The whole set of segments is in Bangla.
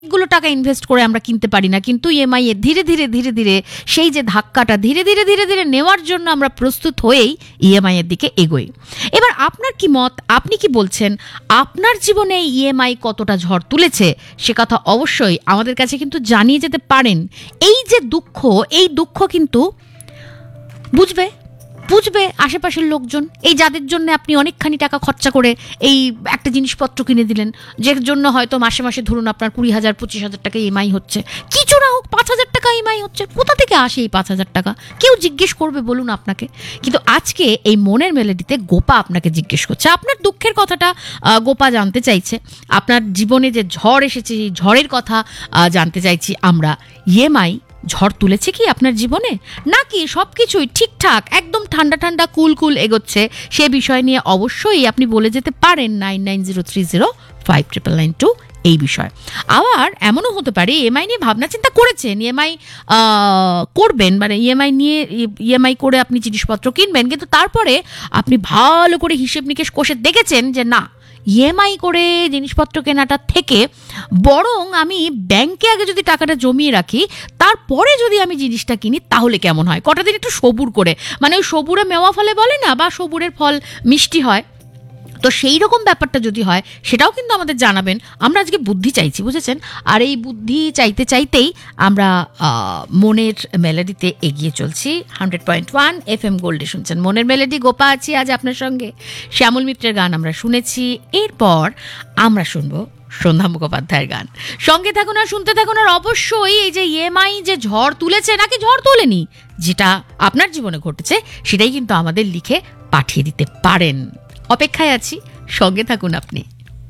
গুলো টাকা ইনভেস্ট করে আমরা কিনতে পারি না, কিন্তু ইএমআই এর ধীরে ধীরে ধীরে ধীরে সেই যে ধাক্কাটা ধীরে ধীরে ধীরে ধীরে নেওয়ার জন্য আমরা প্রস্তুত হয়েই ইএমআই এর দিকে এগোই। এবার আপনার কি মত, আপনি কি বলছেন, আপনার জীবনে ইএমআই কতটা ঝড় তুলেছে সে কথা অবশ্যই আমাদের কাছে কিন্তু জানিয়ে যেতে পারেন। এই যে দুঃখ, এই দুঃখ কিন্তু বুঝবে আশেপাশের লোকজন, এই যাদের জন্য আপনি অনেকখানি টাকা খরচা করে এই একটা জিনিসপত্র কিনে দিলেন, যে জন্য হয়তো মাসে মাসে ধরুন আপনার 20,000 25,000 টাকা ইএমআই হচ্ছে, কিছু না হোক 5,000 টাকা ইএমআই হচ্ছে, কোথা থেকে আসে এই 5,000 টাকা? কেউ জিজ্ঞেস করবে বলুন আপনাকে? কিন্তু আজকে এই মনের মেলেডিতে গোপা আপনাকে জিজ্ঞেস করছে, আপনার দুঃখের কথাটা গোপা জানতে চাইছে, আপনার জীবনে যে ঝড় এসেছে সেই ঝড়ের কথা জানতে চাইছি আমরা। ইএমআই ঝড় তুলেছে কি আপনার জীবনে, নাকি সব কিছুই ঠিকঠাক একদম ঠান্ডা ঠান্ডা কুল কুল এগোচ্ছে? সে বিষয় নিয়ে অবশ্যই আপনি বলে যেতে পারেন 9903059992 এই বিষয়। আবার এমনও হতে পারে ইএমআই নিয়ে ভাবনা চিন্তা করেছেন, ইএমআই করবেন, মানে ইএমআই করে আপনি জিনিসপত্র কিনবেন, কিন্তু তারপরে আপনি ভালো করে হিসেব নিকেশ কষে দেখেছেন যে না, ইএমআই করে জিনিসপত্র কেনাটা থেকে বরং আমি ব্যাংকে আগে যদি টাকাটা জমিয়ে রাখি, তারপরে যদি আমি জিনিসটা কিনি তাহলে কেমন হয়? কটা দিন একটু সবুর করে, মানে ওই সবুরে মেওয়া ফলে বলে না, বা সবুরের ফল মিষ্টি হয়, তো সেই রকম ব্যাপারটা যদি হয় সেটাও কিন্তু আমাদের জানাবেন। আমরা আজকে বুদ্ধি চাইছি, বুঝেছেন? আর এই বুদ্ধি চাইতে চাইতেই আমরা মনের মেলোডিতে এগিয়ে চলছি। 100.1 FM গোল্ডে শুনছেন মনের মেলোডি, গোপা আছি আজ আপনার সঙ্গে। শ্যামল মিত্রের গান আমরা শুনেছি, এরপর আমরা শুনবো সন্ধ্যা মুখোপাধ্যায়ের গান। সঙ্গে থাকুন আর শুনতে থাকুন। আর অবশ্যই এই যে ইএমআই যে ঝড় তুলেছে নাকি ঝড় তোলেনি, যেটা আপনার জীবনে ঘটেছে সেটাই কিন্তু আমাদের লিখে পাঠিয়ে দিতে পারেন। অপেক্ষায় আছি, সঙ্গে থাকুন আপনি।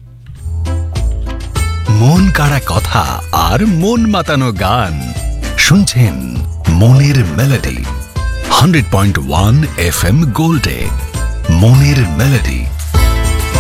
মন কাড়া কথা আর মন মাতানো গান শুনছেন মনের মেলোডি 100.1 FM গোল্ডে। মনের মেলোডি।